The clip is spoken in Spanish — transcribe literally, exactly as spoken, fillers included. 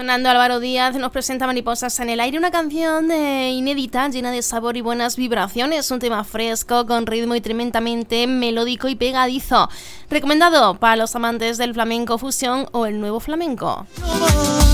Sonando Álvaro Díaz nos presenta Mariposas en el aire, una canción de inédita, llena de sabor y buenas vibraciones, un tema fresco, con ritmo y tremendamente melódico y pegadizo. Recomendado para los amantes del flamenco fusión o el nuevo flamenco.